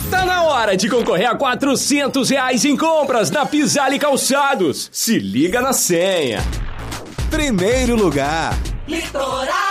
Tá na hora de concorrer a R$400 em compras na Pisale Calçados. Se liga na senha. Primeiro lugar. Litoral.